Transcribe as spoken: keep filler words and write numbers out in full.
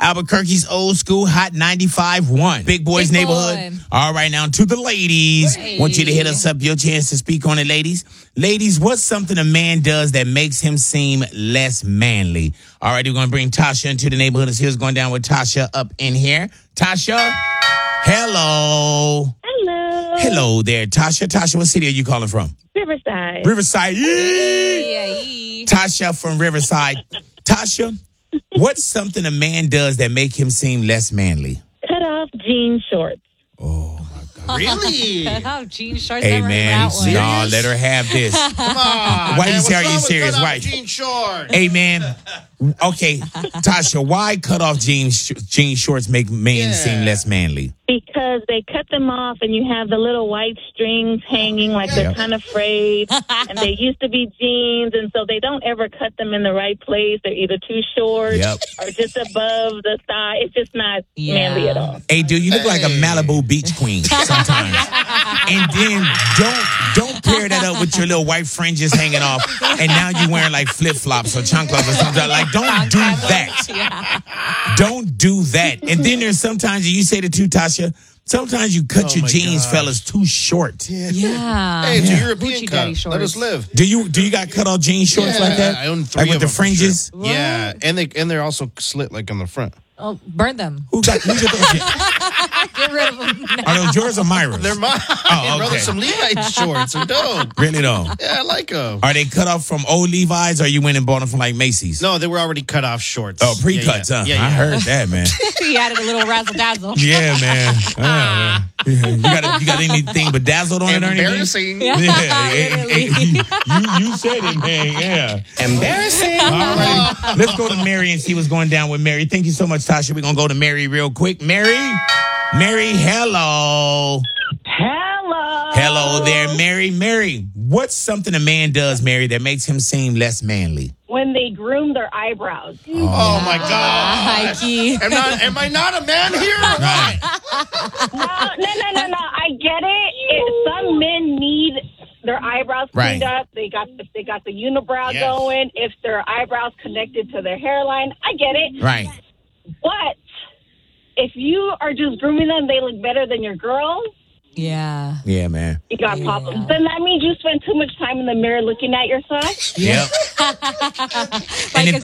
Albuquerque's old school hot ninety-five point one. Big Boys Big Neighborhood. boy. All right, now to the ladies. Hey. Want you to hit us up, your chance to speak on it, ladies. Ladies, what's something a man does that makes him seem less manly? All right, we're going to bring Tasha into the neighborhood. Let's see what's going down with Tasha up in here. Tasha, hello. Hello. Hello there, Tasha. Tasha, what city are you calling from? Riverside. Riverside. Yee! Yeah, yeah. Tasha from Riverside. Tasha, what's something a man does that make him seem less manly? Cut off jean shorts. Oh, my God. Really? Oh, jean shorts. Hey, Never heard man. that one. No, let her have this. Come on. Why man, you say, what's are you wrong with serious? cut off Why? Jean shorts. Hey, man. Okay, Tasha, why cut off jean, sh- jean shorts make men Yeah. seem less manly? Because they cut them off and you have the little white strings hanging like they're Yep. kind of frayed. And they used to be jeans, and so they don't ever cut them in the right place. They're either too short Yep. or just above the thigh. It's just not Yeah. manly at all. Hey, dude, you look like a Hey. Malibu beach queen sometimes. And then don't don't pair that up with your little white fringes hanging off, and now you're wearing like flip flops or chanclas or something. Like, don't do that. Yeah. Don't do that. And then there's sometimes you say the two, Tasha. Sometimes you cut Oh, your my jeans, gosh. fellas, too short. Yeah. Hey, it's Yeah. a European Gucci cut. daddy Let us shorts. live. Do you do you got cut off jean shorts Yeah, like that? I own three like with of the them for fringes. sure. Yeah, and they and they're also slit like on the front. Oh, burn them. Who got who got those? Get rid of them. Are those yours or Myra's? They're mine. Oh, Brother, okay. some Levi shorts are dope. Really though. Yeah, I like them. Are they cut off from old Levi's, or you went and bought them from like Macy's? No, they were already cut off shorts. Oh, pre-cuts, yeah, huh? yeah. Yeah, I yeah. heard that, man. He added a little razzle dazzle. Yeah, man. Uh, you got you got anything bedazzled on it or anything? Embarrassing. Yeah, hey, hey, hey, you, you you said it, man. Yeah, embarrassing. All right, let's go to Mary and see what's going down with Mary. Thank you so much, Tasha. We're gonna go to Mary real quick. Mary, Mary, hello, Hello. hello there, Mary. Mary, what's something a man does, Mary, that makes him seem less manly? When they groom their eyebrows. Oh my God. Hi, Key. Am, not, am I not a man here? or Right. No, no, no, no, no. I get it. it. Some men need their eyebrows cleaned Right. up. They got the, they got the unibrow Yes. going. If their eyebrows connected to their hairline, I get it. Right. But if you are just grooming them, they look better than your girl. Yeah. Yeah, man. You got Yeah. problems. Then that means you spend too much time in the mirror looking at yourself. Yep. Like And a if-